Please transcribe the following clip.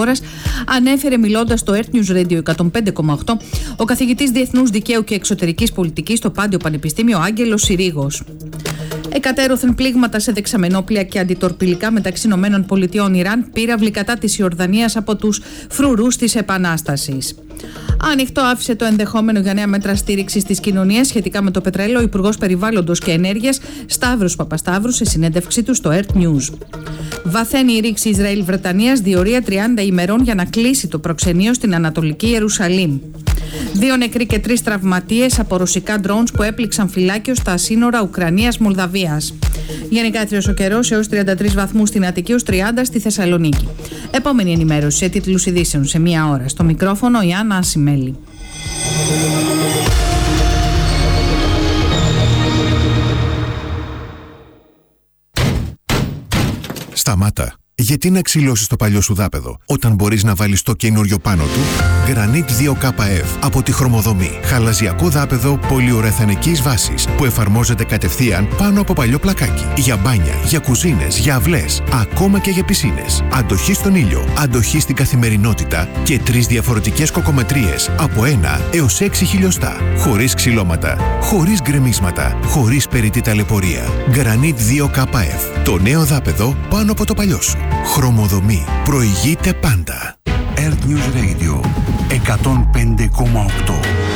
χώρας, ανέφερε μιλώντας στο Earth News Radio 105,8 ο καθηγητής Διεθνούς Δικαίου και Εξωτερικής Πολιτικής στο Πάντιο Πανεπιστήμιο Άγγελος Συρίγος. Εκατέρωθεν πλήγματα σε δεξαμενόπλια και αντιτορπιλικά μεταξύ ΗΠΑ Ιράν, πύραυλοι κατά της Ιορδανίας από τους φρουρούς της Επανάστασης. Ανοιχτό άφησε το ενδεχόμενο για νέα μέτρα στήριξης της κοινωνίας σχετικά με το πετρέλαιο ο Υπουργός Περιβάλλοντος και Ενέργειας Σταύρος Παπασταύρου σε συνέντευξή του στο Earth News. Βαθαίνει η ρήξη Ισραήλ-Βρετανίας, διορία 30 ημερών για να κλείσει το προξενείο στην Ανατολική Ιερουσαλήμ. 2 νεκροί και 3 τραυματίες από ρωσικά drones που έπληξαν φυλάκιο στα σύνορα Ουκρανίας-Μολδαβίας. Γενικάτριος ο καιρός έως 33 βαθμούς στην Αττική, ως 30 στη Θεσσαλονίκη. Επόμενη ενημέρωση σε τίτλους ειδήσεων σε 1 ώρα. Στο μικρόφωνο η Άννα Ασημέλη. Σταμάτα. Γιατί να ξυλώσεις το παλιό σου δάπεδο όταν μπορείς να βάλεις το καινούριο πάνω του? Granit 2KF από τη Χρωμοδομή. Χαλαζιακό δάπεδο πολυουρεθανικής βάσης που εφαρμόζεται κατευθείαν πάνω από παλιό πλακάκι. Για μπάνια, για κουζίνες, για αυλές, ακόμα και για πισίνες. Αντοχή στον ήλιο, αντοχή στην καθημερινότητα και 3 διαφορετικές κοκομετρίες από 1 έως 6 χιλιοστά. Χωρίς ξυλώματα, χωρίς γκρεμίσματα, χωρίς περιττή ταλαιπωρία. Granit 2KF. Το νέο δάπεδο πάνω από το παλιό σου. Χρωμοδομή. Προηγείται πάντα. Earth News Radio 105,8.